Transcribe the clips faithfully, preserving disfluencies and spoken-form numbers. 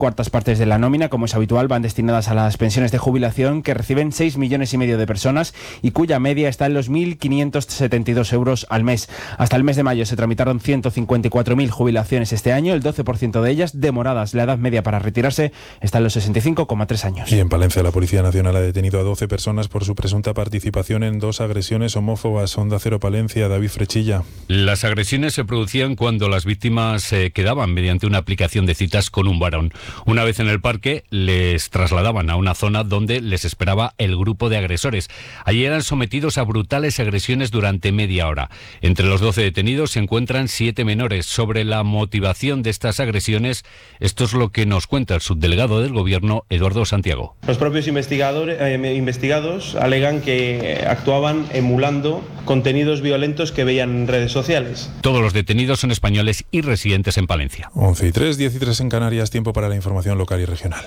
cuartas partes de la nómina, como es habitual, van destinadas a las pensiones de jubilación que reciben seis millones y medio de personas y cuya media está en los mil quinientos setenta y dos euros al mes. Hasta el mes de mayo se tramitaron ciento cincuenta y cuatro mil jubilaciones este año, el doce por ciento de ellas demoradas. La edad media para retirarse está en los sesenta y cinco coma tres años. Y en Palencia la Policía Nacional ha detenido a doce personas por su presunta participación en dos agresiones homófobas. Onda Cero Palencia, David Frechilla. Las agresiones se producían cuando las víctimas se eh, quedaban mediante una aplicación de citas con un varón. Una vez en el parque, les trasladaban a una zona donde les esperaba el grupo de agresores. Allí eran sometidos a brutales agresiones durante media hora. Entre los doce detenidos se encuentran siete menores. Sobre la motivación de estas agresiones, esto es lo que nos cuenta el subdelegado del Gobierno, Eduardo Santiago. Los propios investigadores, eh, investigados alegan que actuaban emulando contenidos violentos que veían en redes sociales. Todos los detenidos son españoles y residentes en Palencia. once y tres, diez y tres en Canarias, tiempo para la información local y regional.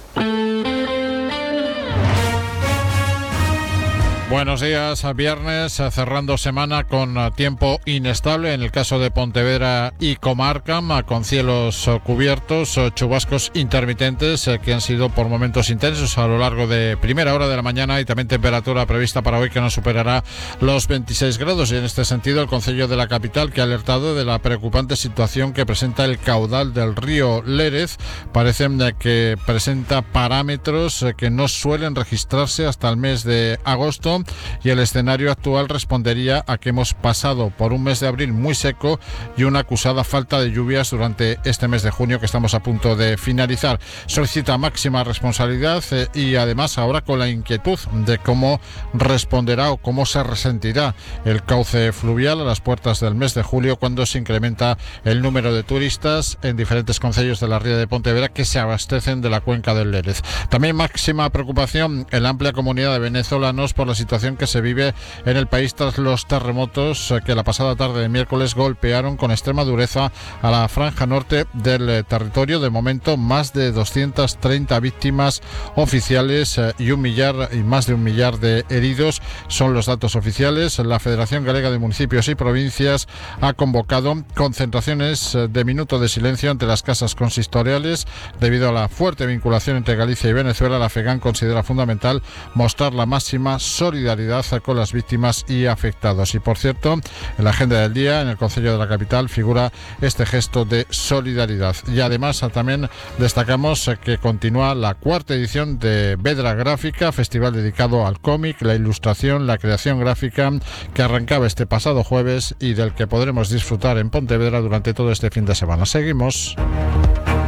Buenos días, viernes, cerrando semana con tiempo inestable en el caso de Pontevedra y comarca, con cielos cubiertos, chubascos intermitentes que han sido por momentos intensos a lo largo de primera hora de la mañana y también temperatura prevista para hoy que no superará los veintiséis grados. Y en este sentido el Concello de la capital, que ha alertado de la preocupante situación que presenta el caudal del río Lérez, parece que presenta parámetros que no suelen registrarse hasta el mes de agosto. Y el escenario actual respondería a que hemos pasado por un mes de abril muy seco y una acusada falta de lluvias durante este mes de junio que estamos a punto de finalizar. Solicita máxima responsabilidad eh, y además ahora con la inquietud de cómo responderá o cómo se resentirá el cauce fluvial a las puertas del mes de julio, cuando se incrementa el número de turistas en diferentes concellos de la ría de Pontevedra que se abastecen de la cuenca del Lérez. También máxima preocupación en la amplia comunidad de venezolanos por la situación que se vive en el país tras los terremotos que la pasada tarde de miércoles golpearon con extrema dureza a la franja norte del territorio. De momento, más de doscientas treinta víctimas oficiales y un millar y más de un millar de heridos son los datos oficiales. La Federación Galega de Municipios y Provincias ha convocado concentraciones de minuto de silencio ante las casas consistoriales debido a la fuerte vinculación entre Galicia y Venezuela. La FEGAN considera fundamental mostrar la máxima solidaridad con las víctimas y afectados. Y por cierto, en la agenda del día, en el Concello de la capital, figura este gesto de solidaridad. Y además también destacamos que continúa la cuarta edición de Vedra Gráfica, festival dedicado al cómic, la ilustración, la creación gráfica, que arrancaba este pasado jueves y del que podremos disfrutar en Pontevedra durante todo este fin de semana. Seguimos.